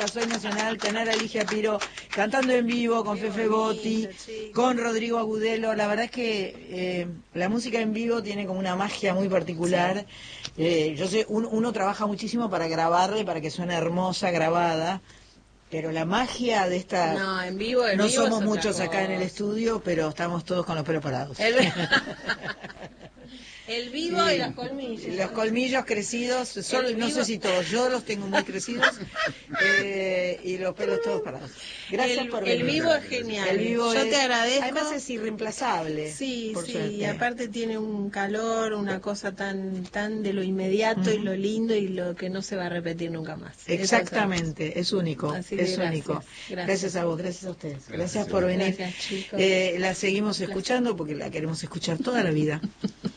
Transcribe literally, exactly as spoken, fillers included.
para Soy Nacional, tener a Ligia Piro cantando en vivo con Fefe Botti, con Rodrigo Agudelo. La verdad es que eh, la música en vivo tiene como una magia muy particular. Eh, yo sé, un, uno trabaja muchísimo para grabarle, para que suene hermosa grabada, pero la magia de esta... No, en vivo, en no vivo somos es muchos otra acá en el cosa. estudio, pero estamos todos con los pelos parados. El, el vivo Sí, y los colmillos. los colmillos crecidos, solo, El no vivo- sé si todos, yo los tengo muy crecidos, eh, y los pelos todos parados. Gracias el, por el venir. vivo es genial. El vivo Yo es- te agradezco. Además es irreemplazable. Sí, por sí, suerte. y aparte tiene un calor, una cosa tan tan de lo inmediato Ujú. y lo lindo y lo que no se va a repetir nunca más. Exactamente, es único, Así que es gracias, único. gracias. Gracias a vos, gracias a ustedes. Gracias, Gracias, por venir. Gracias, chicos. Eh, la seguimos escuchando porque la queremos escuchar toda la vida.